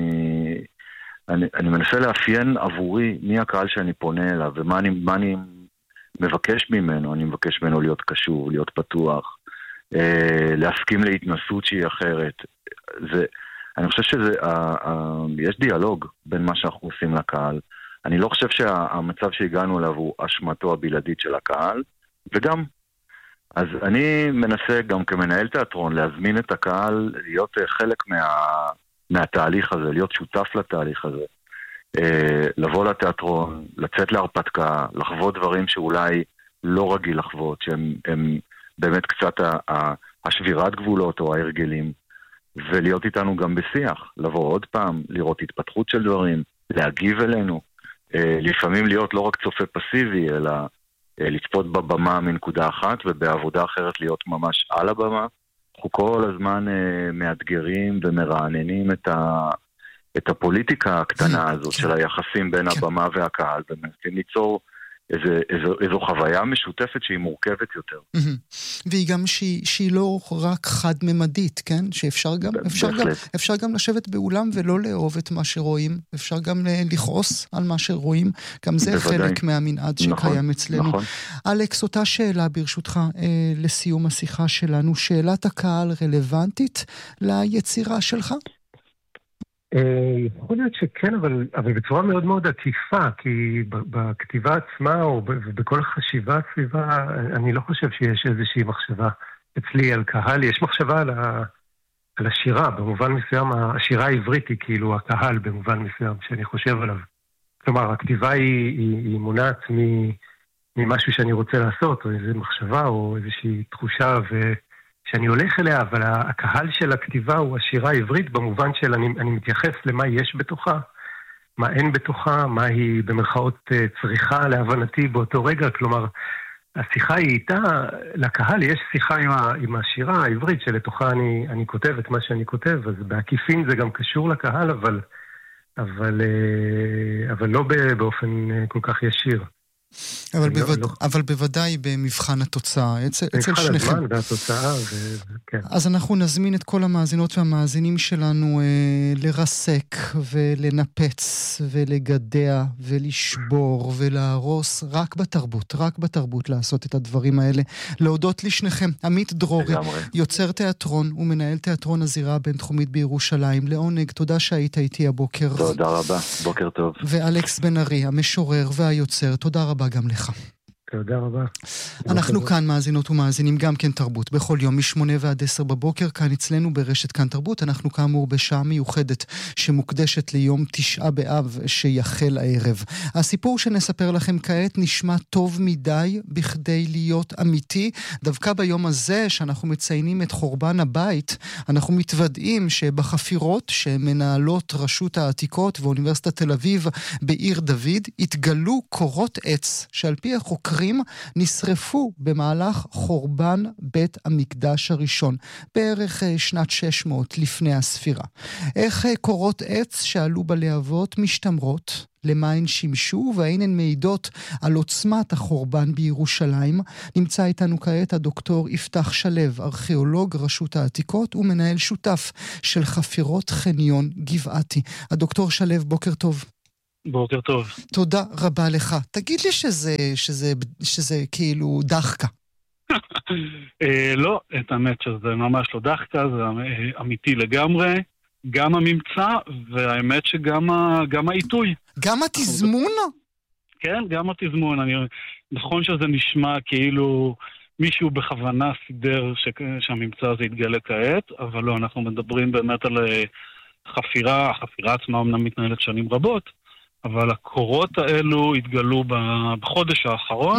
אני מנסה לאפיין עבורי מי הקהל שאני פונה אליו, ומה אני מבקש ממנו. אני מבקש ממנו להיות קשור, להיות פתוח, להסכים להתנסות שהיא אחרת. אני חושב יש דיאלוג בין מה שאנחנו עושים לקהל. אני לא חושב שהמצב שהגענו אליו הוא אשמתו הבלעדית של הקהל, וגם, אז אני מנסה גם כמנהל תיאטרון להזמין את הקהל להיות חלק מהתהליך הזה, להיות שותף לתהליך הזה. לבוא לתיאטרון, לצאת להרפתקה, לחוות דברים שאולי לא רגיל לחוות, שהם באמת קצת השבירת גבולות או ההרגלים, ולהיות איתנו גם בשיח, לבוא עוד פעם, לראות התפתחות של דברים, להגיב אלינו, לפעמים להיות לא רק צופה פסיבי, אלא לצפות בבמה מנקודה אחת, ובעבודה אחרת להיות ממש על הבמה. אנחנו כל הזמן מאתגרים ומרעננים את הפוליטיקה הקטנה הזאת של היחסים בין הבמה והקהל, ומנסים ליצור איזו חוויה משותפת שהיא מורכבת יותר. והיא גם שהיא לא רק חד-ממדית, כן? שאפשר גם לשבת באולם ולא לאהוב את מה שרואים, אפשר גם לכעוס על מה שרואים, גם זה חלק מהמנעד שקיים אצלנו. אלכס, אותה שאלה ברשותך לסיום השיחה שלנו, שאלת הקהל רלוונטית ליצירה שלך? יכול להיות שכן, אבל בצורה מאוד מאוד עקיפה, כי בכתיבה עצמה או בכל החשיבה סביבה, אני לא חושב שיש איזושהי מחשבה אצלי על קהל. יש מחשבה על השירה, במובן מסוים, השירה העברית היא כאילו הקהל במובן מסוים שאני חושב עליו. כלומר, הכתיבה היא מונעת ממשהו שאני רוצה לעשות, או איזו מחשבה או איזושהי תחושה שאני הולך אליה, אבל הקהל של הכתיבה הוא השירה העברית, במובן של אני מתייחס למה יש בתוכה, מה אין בתוכה, מה היא במרכאות צריכה להבנתי באותו רגע. כלומר, השיחה היא איתה, לקהל יש שיחה עם השירה העברית שלתוכה אני כותב את מה שאני כותב, אז בעקיפין זה גם קשור לקהל, אבל לא באופן כל כך ישיר. אבל בוודאי במבחן התוצאה, אצל שניכם. מבחן הזמן והתוצאה, כן. אז אנחנו נזמין את כל המאזינות והמאזינים שלנו לרסק ולנפץ ולגדע ולשבור ולהרוס רק בתרבות לעשות את הדברים האלה. להודות לשניכם, עמית דרורי, יוצר תיאטרון ומנהל תיאטרון הזירה הבינתחומית בירושלים. לעונג, תודה שהיית איתי הבוקר. תודה רבה, בוקר טוב. ואלכס בן ארי, המשורר והיוצר, תודה רבה גם לך. תודה רבה. אנחנו כאן מאזינות ומאזינים גם כן תרבות, בכל יום מ8 ועד 10 בבוקר, כאן אצלנו ברשת כאן תרבות. אנחנו כאמור בשעה מיוחדת שמוקדשת ליום 9 באב שיחל הערב. הסיפור שנספר לכם כעת נשמע טוב מדי בכדי להיות אמיתי. דווקא ביום הזה שאנחנו מציינים את חורבן הבית, אנחנו מתוודעים שבחפירות שמנהלות רשות העתיקות ואוניברסיטת תל אביב בעיר דוד, התגלו קורות עץ שעל פי החוקרים נשרפו במהלך חורבן בית המקדש הראשון, בערך שנת 600 לפני הספירה. איך קורות עץ שעלו בלהבות משתמרות, למה הן שימשו והאין הן מעידות על עוצמת החורבן בירושלים. נמצא איתנו כעת הדוקטור יפתח שלו, ארכיאולוג רשות העתיקות ומנהל שותף של חפירות חניון גבעתי. הדוקטור שלו, בוקר טוב. בוקר טוב. תודה רבה לך. תגיד לי שזה כאילו דחקה. לא, את האמת שזה ממש לא דחקה, זה אמיתי לגמרי. גם הממצא, והאמת שגם העיתוי. גם התזמון? כן, גם התזמון. נכון שזה נשמע כאילו מישהו בכוונה סידר שהממצא הזה יתגלה כעת, אבל לא, אנחנו מדברים באמת על חפירה. החפירה עצמה אמנם מתנהלת שנים רבות, אבל הקורות האלו התגלו בחודש האחרון,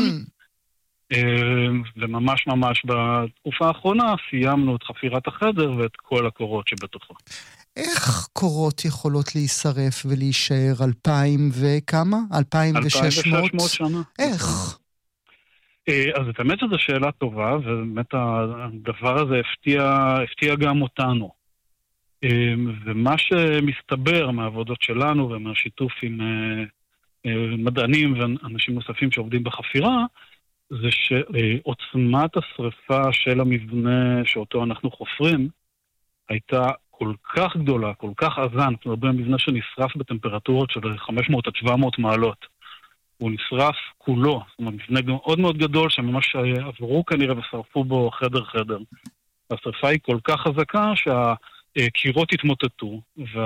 וממש ממש בתקופה האחרונה סיימנו את חפירת החדר ואת כל הקורות שבתוכו. איך קורות יכולות להישרף ולהישאר 2,000 וכמה? 2,600 שנה. איך? אז את האמת שזו שאלה טובה, ובאמת הדבר הזה הפתיע גם אותנו. ומה שמסתבר מהעבודות שלנו ומהשיתוף עם מדענים ואנשים נוספים שעובדים בחפירה, זה שעוצמת השריפה של המבנה שאותו אנחנו חופרים הייתה כל כך גדולה, כל כך עזה. אנחנו מדברים על מבנה שנשרף בטמפרטורות של 500 עד 700 מעלות. הוא נשרף כולו, זאת אומרת, מבנה מאוד מאוד גדול שממש עברו כנראה ושרפו בו חדר. השריפה היא כל כך חזקה שהקירות התמוטטו,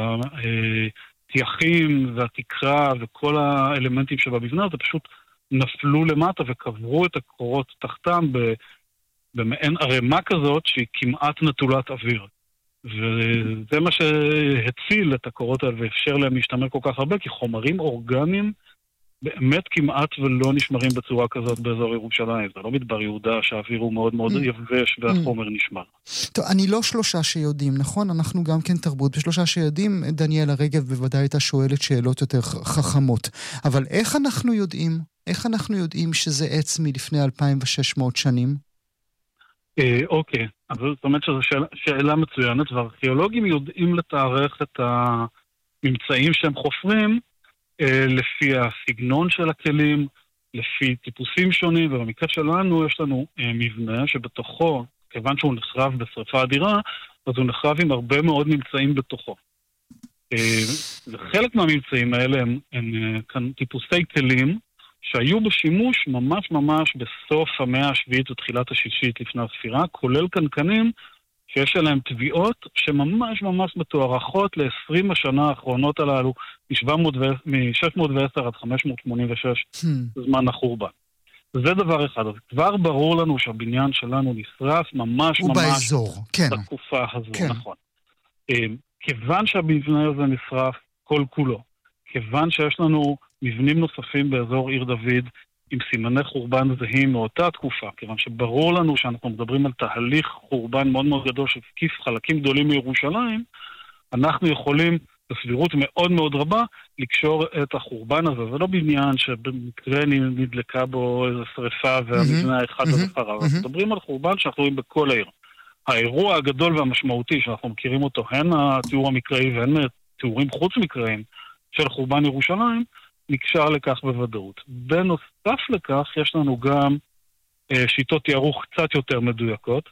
והתייחים והתקרה וכל האלמנטים שבמבנה הזה פשוט נפלו למטה וקברו את הקורות תחתם במעין ערימה כזאת שהיא כמעט נטולת אוויר. וזה מה שהציל את הקורות האלה ואפשר להם להשתמר כל כך הרבה, כי חומרים אורגניים באמת כמעט ולא נשמרים בצורה כזאת באזור ירושלים. זה לא מדבר יהודה שהאוויר הוא מאוד מאוד יבש והחומר נשמר. טוב, אני לא שלושה שיודעים, נכון? אנחנו גם כן תרבות בשלושה שיודעים. דניאלה רגב בוודאי הייתה שואלת שאלות יותר חכמות. אבל איך אנחנו יודעים? איך אנחנו יודעים שזה עץ מלפני 2,600 שנים? אוקיי, אז זאת אומרת שזו שאלה מצוינת, והארכיאולוגים יודעים לתארך את הממצאים שהם חופרים לפי הסגנון של הכלים, לפי טיפוסים שונים, ובמקרה שלנו יש לנו מבנה שבתוכו, כיוון שהוא נחרב בשריפה אדירה, אז הוא נחרב עם הרבה מאוד ממצאים בתוכו. וחלק מהממצאים האלה הם טיפוסי כלים, שהיו בשימוש ממש בסוף המאה השביעית ותחילת השישית לפני הספירה, כולל קנקנים שיש עליהם טביעות שממש מתוארכות ל-20 השנה האחרונות הללו, מ-610 עד 586, זמן החורבן. זה דבר אחד. אז כבר ברור לנו שהבניין שלנו נשרף ממש באזור, כן. בתקופה הזו, כן. נכון. כיוון שהמבנה הזה נשרף כל כולו, כיוון שיש לנו מבנים נוספים באזור עיר דוד עם סימני חורבן זהים מאותה תקופה, כיוון שברור לנו שאנחנו מדברים על תהליך חורבן מאוד מאוד גדול שתקיף חלקים גדולים מירושלים, אנחנו יכולים בסבירות מאוד מאוד רבה לקשור את החורבן הזה. זה לא בניין שבמקרה נדלקה בו איזו שריפה והמבנה האחד הזה חרב. אנחנו מדברים על חורבן שאנחנו רואים בכל העיר. האירוע הגדול והמשמעותי שאנחנו מכירים אותו, הן התיאור המקראי והן תיאורים חוץ מקראיים של חורבן ירושלים, נקשר לכך בוודאות. בנוסף לכך יש לנו גם שיטות תיארוך קצת יותר מדויקות.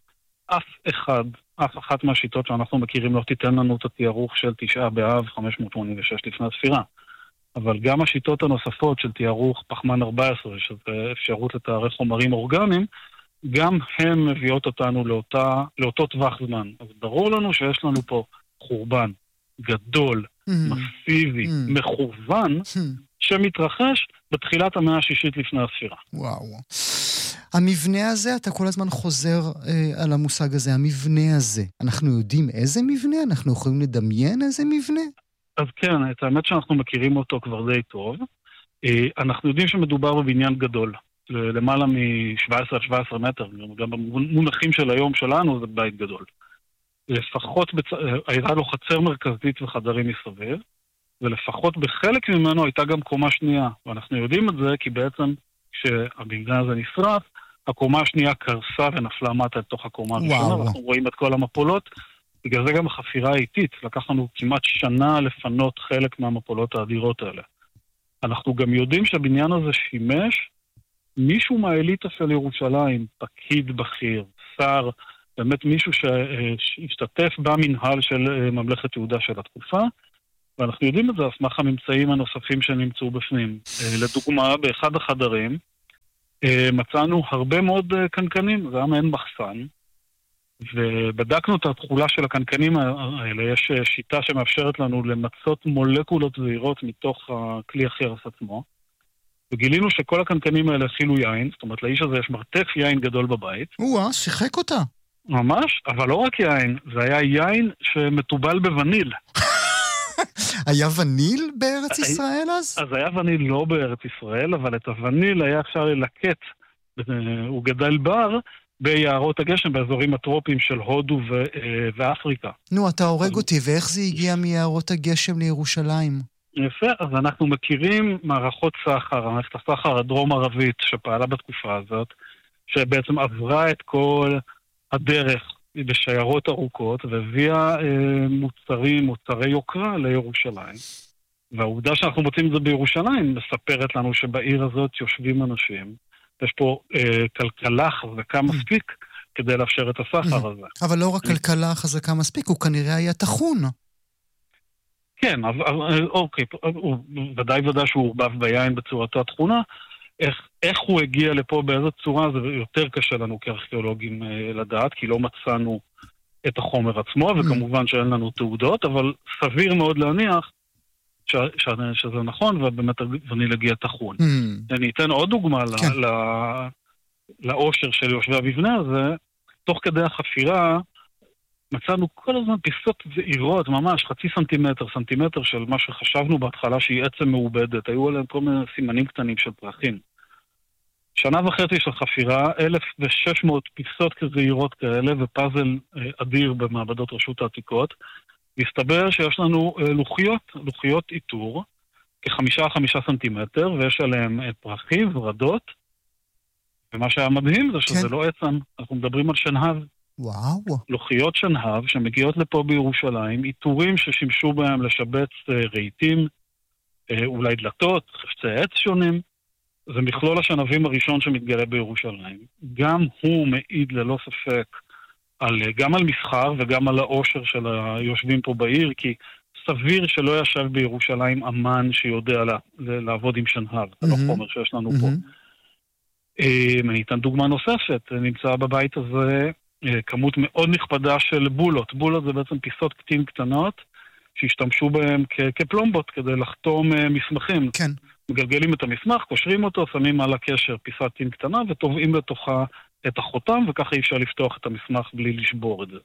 אף אחת מהשיטות שאנחנו מכירים לא תיתן לנו את התיארוך של 9 באב 586 לפני הספירה. אבל גם השיטות הנוספות של תיארוך פחמן 14, שזה אפשרות לתארך חומרים אורגניים, גם הן מביאות אותנו לאותו טווח זמן. אז ברור לנו שיש לנו פה חורבן גדול, מסיבי, מכוון, שמתרחש בתחילת המאה השישית לפני הספירה. וואו. המבנה הזה, אתה כל הזמן חוזר על המושג הזה, המבנה הזה. אנחנו יודעים איזה מבנה? אנחנו יכולים לדמיין איזה מבנה? אז כן, את האמת שאנחנו מכירים אותו כבר די טוב. אנחנו יודעים שמדובר בבניין גדול, למעלה מ-17 מטר, גם במונחים של היום שלנו זה בית גדול. לפחות הייתה לו חצר מרכזית וחדרים מסביב, ולפחות בחלק ממנו הייתה גם קומה שנייה. ואנחנו יודעים את זה כי בעצם כשהמבנה הזה נשרף, הקומה השנייה קרסה ונפלה מטה לתוך הקומה הראשונה, ואנחנו רואים את כל המפולות. בגלל זה גם החפירה האיטית, לקח לנו כמעט שנה לפנות חלק מהמפולות האדירות האלה. אנחנו גם יודעים שהבניין הזה שימש מישהו מהאליטה של ירושלים, פקיד בכיר, שר, באמת מישהו שהשתתף במנהל של ממלכת יהודה של התקופה, ואנחנו יודעים את זה על סמך הממצאים הנוספים שנמצאו בפנים. לדוגמה, באחד החדרים מצאנו הרבה מאוד קנקנים, זה היה מעין מחסן, ובדקנו את התכולה של הקנקנים האלה. יש שיטה שמאפשרת לנו למצות מולקולות זעירות מתוך הכלי החרס עצמו, וגילינו שכל הקנקנים האלה הכילו יין, זאת אומרת לאיש הזה יש מרתף יין גדול בבית. שיחק אותה. ממש, אבל לא רק יין, זה היה יין שמטובל בווניל. היה וניל בארץ ישראל אז? אז היה וניל לא בארץ ישראל, אבל את הווניל היה אפשר ללקט, הוא גדל בר, ביערות הגשם, באזורים הטרופיים של הודו ואפריקה. נו, אתה הורג אותי, ואיך זה הגיע מיערות הגשם לירושלים? יפה, אז אנחנו מכירים מערכות סחר, מערכת הסחר הדרום-ערבית שפעלה בתקופה הזאת, שבעצם עברה את כל הדרך בשיירות ארוכות, והביאה מוצרי יוקרה לירושלים. והעובדה שאנחנו מוצאים את זה בירושלים, מספרת לנו שבעיר הזאת יושבים אנשים, יש פה כלכלה חזקה מספיק כדי לאפשר את הסחר הזה. אבל לא רק כלכלה חזקה מספיק, הוא כנראה היה תחון. כן, אוקיי, ודאי שהוא עורבב ביין בצורתו התכונה. איך הוא הגיע לפה באיזו צורה, זה יותר קשה לנו כארכיאולוגים לדעת, כי לא מצאנו את החומר עצמו, וכמובן שאין לנו תעודות, אבל סביר מאוד להניח שזה נכון, ובאמת וניל הגיע תחון. אני אתן עוד דוגמה לאושר של יושבי המבנה הזה. תוך כדי החפירה מצאנו כל הזמן פיסות זעירות, ממש חצי סנטימטר של מה שחשבנו בהתחלה שהיא עצם מעובדת. היו עליהם כל מיני סימנים קטנים של פרחים. 1.5 שנה של חפירה, 1,600 פיסות כזעירות כאלה, ופאזל אדיר במעבדות רשות העתיקות. מסתבר שיש לנו לוחיות איתור, כ5 סנטימטר, ויש עליהם פרחים ורדות, ומה שהיה מדהים זה שזה לא עצם, אנחנו מדברים על שנהב. וואו. לוחיות שנהב שמגיעות לפה בירושלים, איתורים ששימשו בהם לשבץ רהיטים, אולי דלתות, חפצי עץ שונים. זה מכלול השנבים הראשון שמתגלה בירושלים. גם הוא מעיד ללא ספק גם על מסחר וגם על העושר של היושבים פה בעיר, כי סביר שלא ישב בירושלים אמן שיודע לעבוד עם שנהב, זה לא חומר שיש לנו פה. אני אתן דוגמה נוספת, נמצא בבית הזה כמות מאוד נכבדה של בולות. בולות זה בעצם פיסות קטין קטנות שהשתמשו בהם כפלומבות כדי לחתום מסמכים. כן. מגלגלים את המסמך, קושרים אותו, שמים על הקשר פיסת קטין קטנה וטובעים בתוכה את החותם, וככה אי אפשר לפתוח את המסמך בלי לשבור את זה.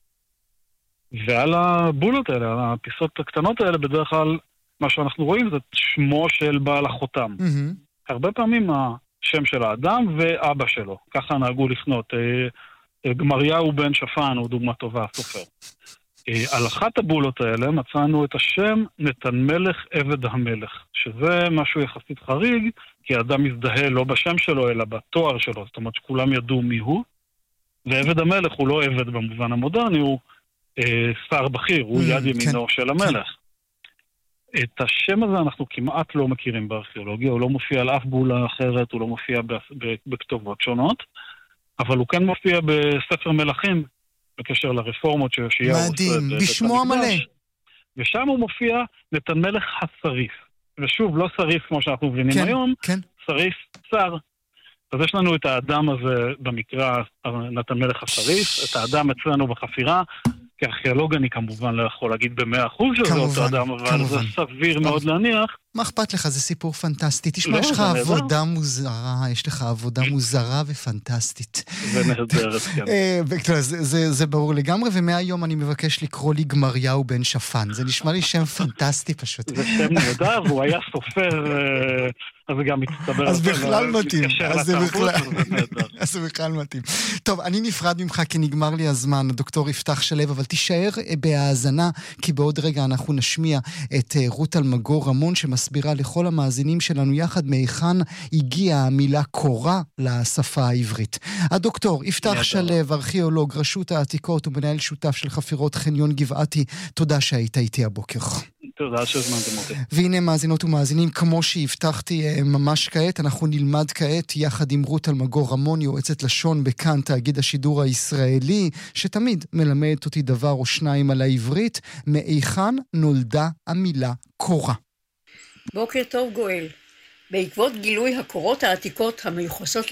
ועל הבולות האלה, הפיסות הקטנות האלה, בדרך כלל מה שאנחנו רואים זה שמו של בעל החותם. הרבה פעמים השם של האדם ואבא שלו. ככה נהגו לפנות. גמריהו בן שפן הוא דוגמה טובה, סופר. על אחת הבולות האלה מצאנו את השם נתן מלך עבד המלך, שזה משהו יחסית חריג, כי האדם מזדהה לא בשם שלו, אלא בתואר שלו, זאת אומרת שכולם ידעו מי הוא, ועבד המלך הוא לא עבד במובן המודרני, הוא שר בכיר, הוא יד ימינו של המלך. את השם הזה אנחנו כמעט לא מכירים בארכיאולוגיה, הוא לא מופיע על אף בולה אחרת, הוא לא מופיע בכתובות שונות, אבל הוא כן מופיע בספר מלכים, בקשר לרפורמות שיאשיהו עושה. מדהים, בשמו המלא. ושם הוא מופיע נתן מלך השריף. ושוב, לא שריף כמו שאנחנו מבינים היום, שריף שר. אז יש לנו את האדם הזה במקרא נתן מלך השריף, את האדם אצלנו בחפירה, כארכיאולוג אני כמובן לא יכול להגיד ב100% שזה אותו אדם, אבל זה סביר מאוד להניח. מה אכפת לך? זה סיפור פנטסטי. תשמע, יש לך עבודה מוזרה, יש לך עבודה מוזרה ופנטסטית. ונהדרת, כן. זה ברור לגמרי, ומהיום אני מבקש לקרוא לי גמריהו בן שפן. זה נשמע לי שם פנטסטי פשוט. זה שם נהדר, והוא היה סופר, אז זה גם מצטבר. אז בכלל מתאים. אז זה בכלל מתאים. טוב, אני נפרד ממך כי נגמר לי הזמן, דוקטור יפתח שלו, אבל תישאר בהאזנה, כי בעוד רגע אנחנו נשמיע את רות אלמגור רמון, שמסבירה לכל המאזינים שלנו יחד מהיכן הגיעה המילה קורה לשפה העברית. הדוקטור יפתח שלו, ארכיאולוג, רשות העתיקות ומנהל שותף של חפירות חניון גבעתי, תודה שהיית איתי הבוקר. תודה שהזמנתם אותי. והנה מאזינות ומאזינים, כמו שהבטחתי ממש כעת, אנחנו נלמד כעת יחד עם רות אלמגור רמון, יועצת לשון בכאן תאגיד השידור הישראלי, שתמיד מלמדת אותי דבר או שניים על העברית, מהיכן נולדה המילה קורה. בוקר טוב גואל. בעקבות גילוי הקורות העתיקות המיוחסות